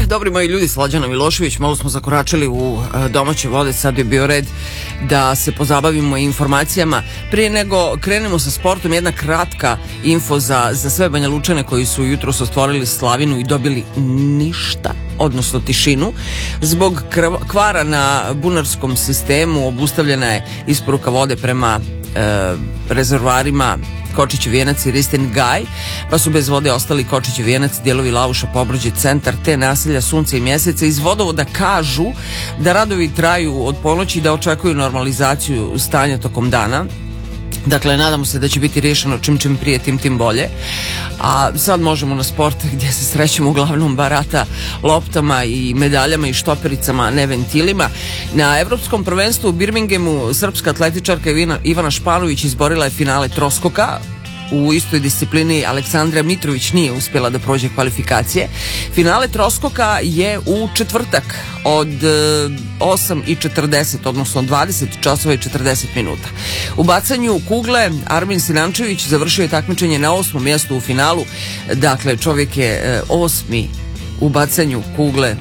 Dobri moji ljudi, Slađana Milošević, malo smo zakoračili u domaće vode, sad je bio red da se pozabavimo informacijama. Prije nego krenemo sa sportom, jedna kratka info za sve Banja Lučane koji su jutros ostvarili slavinu i dobili ništa, odnosno tišinu. Zbog kvara na bunarskom sistemu obustavljena je isporuka vode prema rezervoarima Kočićev Vijenac i Ristin Gaj, pa su bez vode ostali Kočićev Vijenac, dijelovi Lauša, Pobrođe, centar, te naselja Sunce i Mjeseca. Iz vodovoda kažu da radovi traju od ponoći i da očekuju normalizaciju stanja tokom dana. Dakle, nadamo se da će biti riješeno čim prije, tim bolje. A sad možemo na sport gdje se srećemo uglavnom barata loptama i medaljama i štopericama, ne ventilima. Na Evropskom prvenstvu u Birminghamu srpska atletičarka Ivana Španović izborila je finale troskoka. U istoj disciplini Aleksandra Mitrović nije uspjela da prođe kvalifikacije. Finale troskoka je u četvrtak od 8:40, odnosno 20 časova i 40 minuta. U bacanju kugle Armin Sinančević završio je takmičenje na 8. mjestu u finalu. Dakle, čovjek je 8. u bacanju kugle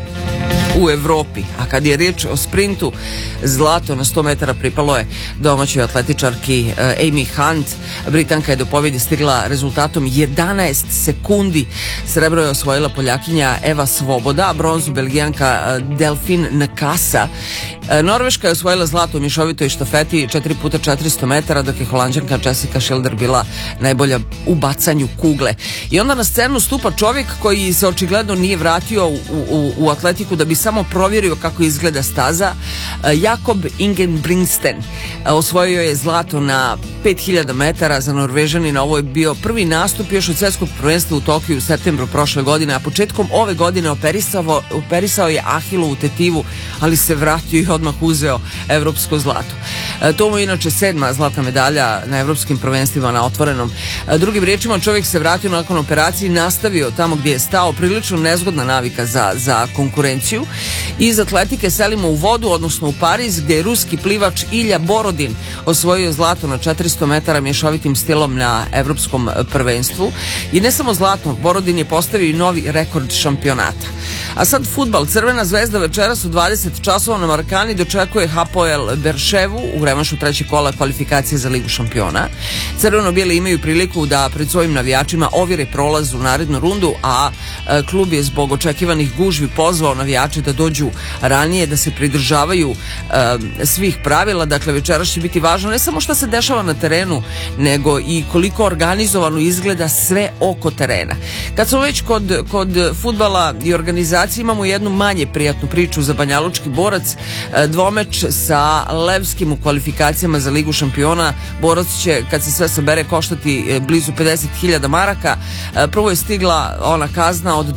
u Evropi. A kad je riječ o sprintu, zlato na 100 metara pripalo je domaćoj atletičarki Amy Hunt. Britanka je do pobjede stigla rezultatom 11 sekundi. Srebro je osvojila Poljakinja Eva Svoboda, bronzu Belgijanka Delfin Nkasa. Norveška je osvojila zlato u mješovitoj štafeti 4x400 metara, dok je Holanđanka Jessica Schilder bila najbolja u bacanju kugle. I onda na scenu stupa čovjek koji se očigledno nije vratio u atletiku da bi samo provjerio kako izgleda staza. Jakob Ingebrigtsen osvojio je zlato na 5000 metara za Norvežanina. Ovo je bio prvi nastup još od svjetskog prvenstva u Tokiju u septembru prošle godine, a početkom ove godine operisao je Ahilovu tetivu, ali se vratio i odmah uzeo evropsko zlato. To mu je inače 7. zlatna medalja na evropskim prvenstvima na otvorenom. Drugim riječima, čovjek se vratio nakon operacije i nastavio tamo gdje je stao. Prilično nezgodna navika za konkurenciju. Iz atletike selimo u vodu, odnosno u Pariz, gdje je ruski plivač Ilja Borodin osvojio zlato na 400 metara mješovitim stilom na evropskom prvenstvu. I ne samo zlato, Borodin je postavio i novi rekord šampionata. A sad fudbal. Crvena zvezda večeras u 20 časova na Markani dočekuje Hapoel Berševu u revanšu trećeg kola kvalifikacije za Ligu šampiona. Crveno-bijeli imaju priliku da pred svojim navijačima ovjere prolaz u narednu rundu, a klub je zbog očekivanih gužvi pozvao navijače da dođu ranije, da se pridržavaju svih pravila. Dakle, večeras će biti važno ne samo što se dešava na terenu, nego i koliko organizovano izgleda sve oko terena. Kad smo već kod fudbala i organizacije, imamo jednu manje prijatnu priču za banjalučki Borac. Dvomeč sa Levskim u kvalifikacijama za Ligu šampiona. Borac će, kad se sve sabere, koštati blizu 50.000 maraka. Prvo je stigla ona kazna od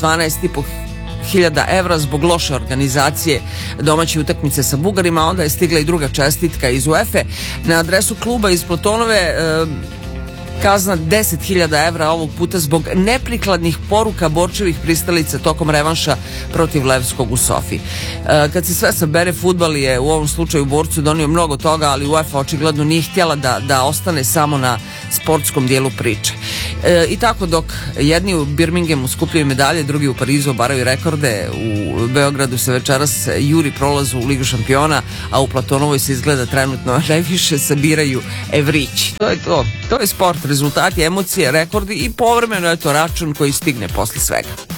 12.500 evra zbog loše organizacije domaće utakmice sa Bugarima, onda je stigla i druga čestitka iz UEFA na adresu kluba iz Platonove. Kazna 10.000 evra ovog puta zbog neprikladnih poruka Borčevih pristalica tokom revanša protiv Levskog u Sofiji. Kad se sve sabere, fudbal je u ovom slučaju Borcu donio mnogo toga, ali UEFA očigledno nije htjela da ostane samo na sportskom dijelu priče. I tako, dok jedni u Birminghamu skupljaju medalje, drugi u Parizu obaraju rekorde, u Beogradu se večeras juri prolaz u Ligu šampiona, a u Platonovoj se izgleda trenutno najviše sabiraju evrići. To je to. To je sport, rezultati, emocije, rekordi i povremeno je to račun koji stigne posle svega.